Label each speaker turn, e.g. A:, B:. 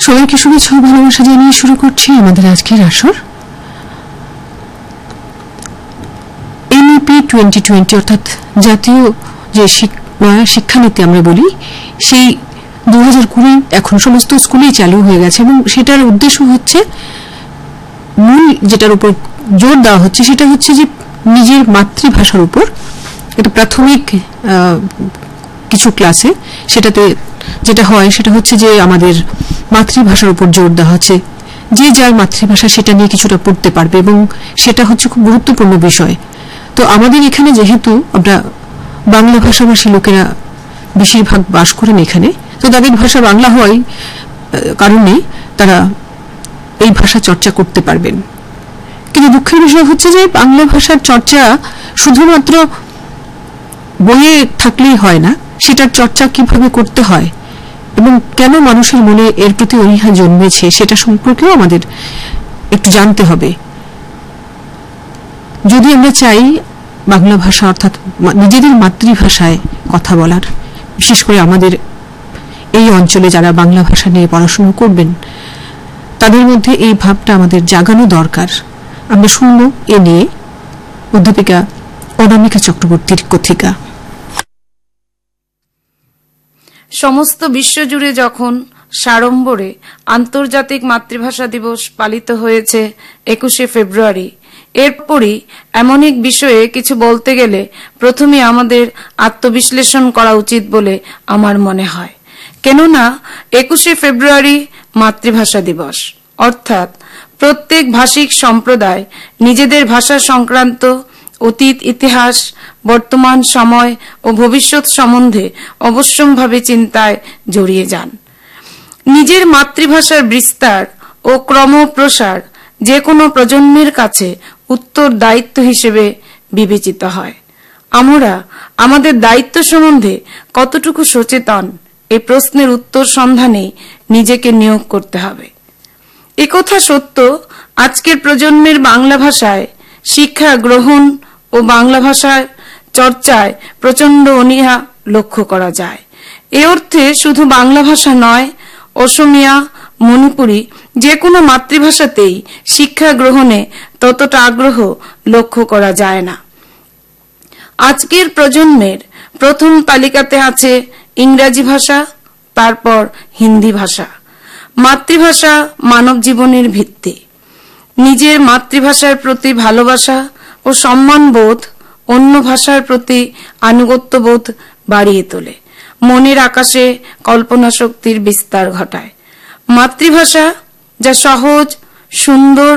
A: সবাইকে শুভেচ্ছা ও ভালোবাসা জানিয়ে শুরু করছি আমাদের আজকের আসর। এনইপি 2020 অর্থাৎ জাতীয় যে শিক্ষানীতি আমরা বলি, সেই 2020 এখন সমস্ত স্কুলেই চালু হয়ে গেছে এবং সেটার উদ্দেশ্য হচ্ছে, মূল যেটার উপর জোর দেওয়া হচ্ছে সেটা হচ্ছে যে নিজের মাতৃভাষার উপর একটা প্রাথমিক কিছু ক্লাসে সেটাতে যেটা হয় সেটা হচ্ছে যে আমাদের মাতৃভাষার উপর জোর দেওয়া হচ্ছে, যে যার মাতৃভাষা সেটা নিয়ে কিছুটা পড়তে পারবে এবং সেটা হচ্ছে খুব গুরুত্বপূর্ণ বিষয়। তো আমাদের এখানে যেহেতু আমরা বাংলা ভাষাভাষী লোকেরা বেশিরভাগ বাস করেন এখানে, তো তাদের ভাষা বাংলা হয় কারণে তারা এই ভাষা চর্চা করতে পারবেন। কিন্তু দুঃখের বিষয় হচ্ছে যে বাংলা ভাষার চর্চা শুধুমাত্র বইয়ে থাকলেই হয় না, সেটার চর্চা কিভাবে করতে হয় এবং কেন মানুষের মনে এর প্রতি অনীহা জন্মেছে সেটা সম্পর্কেও আমাদের একটু জানতে হবে। যদি আমরা চাই বাংলা ভাষা অর্থাৎ নিজেদের মাতৃভাষায় কথা বলার, বিশেষ করে আমাদের এই অঞ্চলে যারা বাংলা ভাষা নিয়ে পড়াশোনা করবেন তাদের মধ্যে এই ভাবটা আমাদের জাগানো দরকার। আমরা শুনব এ নিয়ে অধ্যাপিকা অনামিকা চক্রবর্তীর কথিকা।
B: সমস্ত বিশ্বজুড়ে যখন সাড়ম্বরে আন্তর্জাতিক মাতৃভাষা দিবস পালিত হয়েছে 21শে ফেব্রুয়ারি, এরপরই এমন এক বিষয়ে কিছু বলতে গেলে প্রথমে আমাদের আত্মবিশ্লেষণ করা উচিত বলে আমার মনে হয়। কেননা 21শে ফেব্রুয়ারি মাতৃভাষা দিবস, অর্থাৎ প্রত্যেক ভাষিক সম্প্রদায় নিজেদের ভাষা সংক্রান্ত অতীত ইতিহাস, বর্তমান সময় ও ভবিষ্যৎ সম্বন্ধে অবশ্যম্ভাবে চিন্তায় জড়িয়ে যান। নিজের মাতৃভাষার বিস্তার ও ক্রমপ্রসার যে কোনো প্রজন্মের কাছে উত্তর দায়িত্ব হিসেবে বিবেচিত হয়। আমরা আমাদের দায়িত্ব সম্বন্ধে কতটুকু সচেতন, এই প্রশ্নের উত্তর সন্ধানে নিজেকে নিয়োগ করতে হবে। একথা সত্য, আজকের প্রজন্মের বাংলা ভাষায় শিক্ষা গ্রহণ ও বাংলা ভাষার চর্চায় প্রচন্ড অনীহা লক্ষ্য করা যায়। এ অর্থে শুধু বাংলা ভাষা নয়, অসমিয়া, মণিপুরি যে কোনো মাতৃভাষাতেই শিক্ষা গ্রহণে ততটা আগ্রহ লক্ষ্য করা যায় না। আজকের প্রজন্মের প্রথম তালিকাতে আছে ইংরাজি ভাষা, তারপর হিন্দি ভাষা। মাতৃভাষা মানব জীবনের ভিত্তি। নিজের মাতৃভাষার প্রতি ভালোবাসা ও সম্মানবোধ অন্য ভাষার প্রতি আনুগত্যবোধ বাড়িয়ে তোলে, মনের আকাশে কল্পনা শক্তির বিস্তার ঘটায়। মাতৃভাষা যা সহজ, সুন্দর